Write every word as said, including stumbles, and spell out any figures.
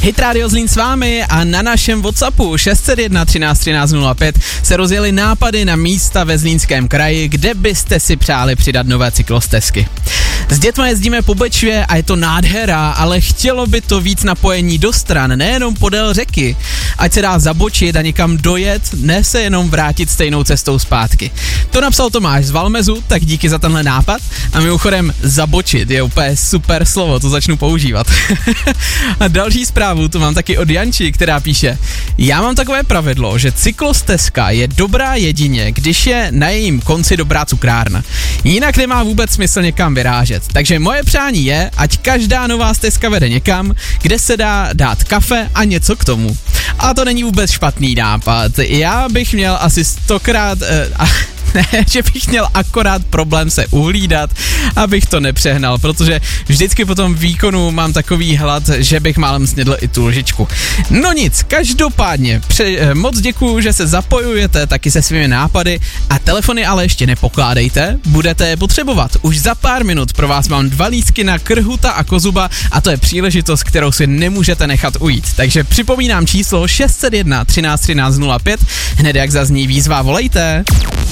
Hit Radio Zlín s vámi a na našem WhatsAppu šest set jedna třináct třináct nula pět se rozjeli nápady na místa ve Zlínském kraji, kde byste si přáli přidat nové cyklostezky. S dětma jezdíme po Bečvě a je to nádhera, ale chtělo by to víc napojení do stran, nejenom podél řeky. Ať se dá zabočit a někam dojet, ne se jenom vrátit stejnou cestou zpátky. To napsal Tomáš z Valmezu, tak díky za tenhle nápad. A mimochodem zabočit je úplně super slovo, to začnu používat. A další zprávu tu mám taky od Janči, která píše: já mám takové pravidlo, že cyklostezka je dobrá jedině, když je na jejím konci dobrá cukrárna. Jinak nemá vůbec smysl někam vyrážet. Takže moje přání je, ať každá nová stezka vede někam, kde se dá dát kafe a něco k tomu. A to není vůbec špatný nápad. Já bych měl asi stokrát... Eh, Ne, že bych měl akorát problém se uhlídat, abych to nepřehnal, protože vždycky po tom výkonu mám takový hlad, že bych málem snědl i tu lžičku. No nic, každopádně pře- moc děkuju, že se zapojujete taky se svými nápady a telefony ale ještě nepokládejte, budete je potřebovat. Už za pár minut pro vás mám dva lístky na Krhuta a Kozuba a to je příležitost, kterou si nemůžete nechat ujít. Takže připomínám číslo šest set jedna třináct třináct nula pět, hned jak zazní výzva, volejte.